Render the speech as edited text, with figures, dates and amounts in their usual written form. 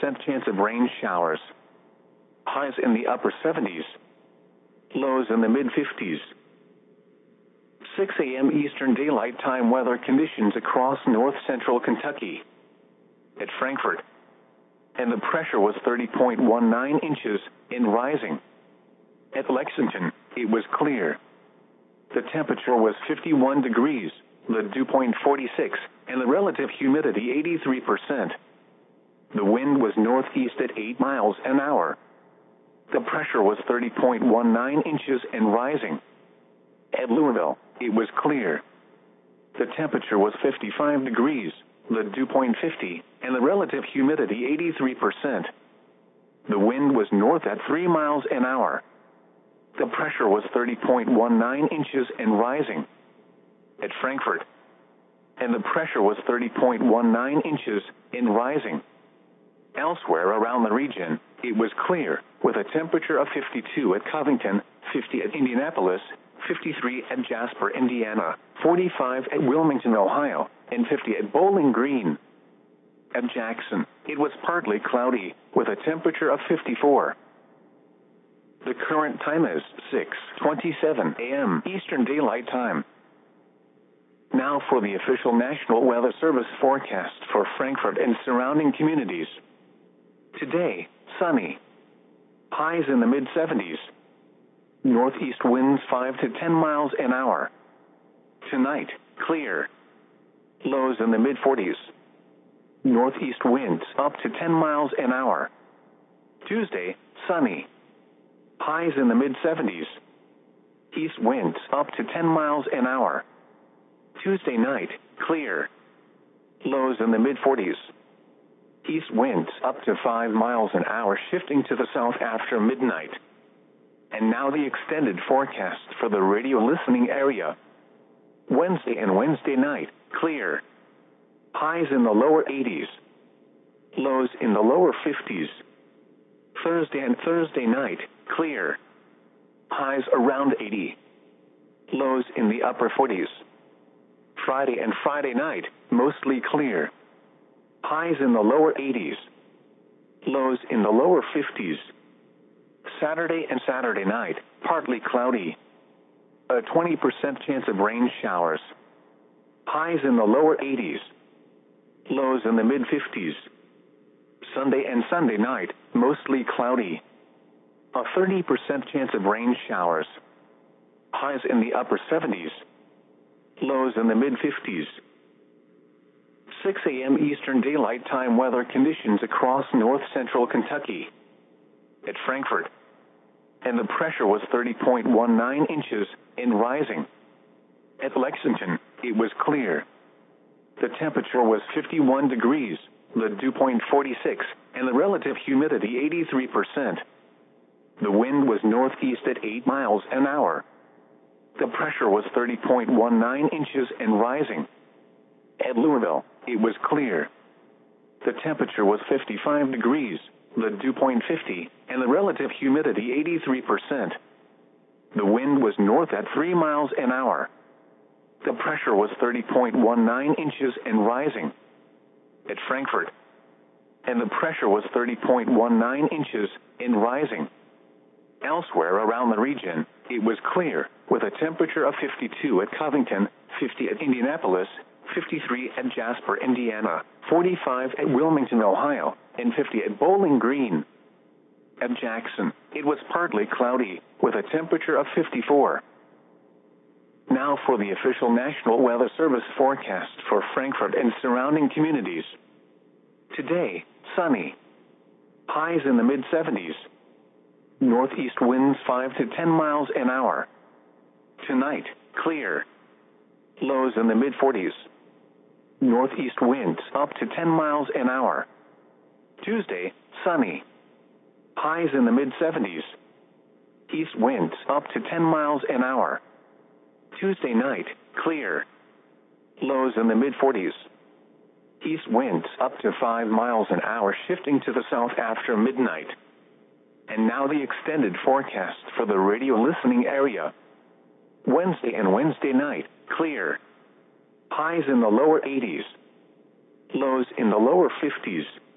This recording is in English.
chance of rain showers. Highs in the upper 70s. Lows in the mid-50s. 6 a.m. Eastern Daylight Time weather conditions across north-central Kentucky. At Frankfort. And the pressure was 30.19 inches and rising. At Lexington, it was clear. The temperature was 51 degrees, the dew point 46, and the relative humidity 83%. The wind was northeast at 8 miles an hour. The pressure was 30.19 inches and rising. At Louisville, it was clear. The temperature was 55 degrees, the dew point 50, and the relative humidity 83%. The wind was north at 3 miles an hour. The pressure was 30.19 inches and rising. At Frankfort. And the pressure was 30.19 inches and rising. Elsewhere around the region, it was clear, with a temperature of 52 at Covington, 50 at Indianapolis, 53 at Jasper, Indiana, 45 at Wilmington, Ohio, and 50 at Bowling Green. At Jackson, it was partly cloudy, with a temperature of 54. The current time is 6:27 a.m. Eastern Daylight Time. Now for the official National Weather Service forecast for Frankfort and surrounding communities. Today, sunny. Highs in the mid-70s. Northeast winds 5 to 10 miles an hour. Tonight, clear. Lows in the mid-40s. Northeast winds up to 10 miles an hour. Tuesday, sunny. Highs in the mid-70s. East winds up to 10 miles an hour. Tuesday night, clear. Lows in the mid-40s. East winds up to 5 miles an hour, shifting to the south after midnight. And now the extended forecast for the radio listening area. Wednesday and Wednesday night, clear. Highs in the lower 80s. Lows in the lower 50s. Thursday and Thursday night, clear. Highs around 80. Lows in the upper 40s. Friday and Friday night, mostly clear. Highs in the lower 80s. Lows in the lower 50s. Saturday and Saturday night, partly cloudy. A 20% chance of rain showers. Highs in the lower 80s. Lows in the mid-50s. Sunday and Sunday night, mostly cloudy. A 30% chance of rain showers. Highs in the upper 70s. Lows in the mid-50s. 6 a.m. Eastern Daylight Time weather conditions across north-central Kentucky. At Frankfort. And the pressure was 30.19 inches and rising. At Lexington, it was clear. The temperature was 51 degrees, the dew point 46, and the relative humidity 83%. The wind was northeast at 8 miles an hour. The pressure was 30.19 inches and rising. At Louisville, it was clear. The temperature was 55 degrees, the dew point 50, and the relative humidity 83%. The wind was north at 3 miles an hour. The pressure was 30.19 inches and rising. At Frankfort. And the pressure was 30.19 inches and rising. Elsewhere around the region, it was clear, with a temperature of 52 at Covington, 50 at Indianapolis, 53 at Jasper, Indiana, 45 at Wilmington, Ohio, and 50 at Bowling Green. At Jackson, it was partly cloudy, with a temperature of 54. Now for the official National Weather Service forecast for Frankfort and surrounding communities. Today, sunny. Highs in the mid-70s. Northeast winds 5 to 10 miles an hour. Tonight, clear. Lows in the mid-40s. Northeast winds up to 10 miles an hour. Tuesday, sunny. Highs in the mid-70s. East winds up to 10 miles an hour. Tuesday night, clear. Lows in the mid-40s. East winds up to 5 miles an hour, shifting to the south after midnight. And now the extended forecast for the radio listening area. Wednesday and Wednesday night, clear. Highs in the lower 80s. Lows in the lower 50s.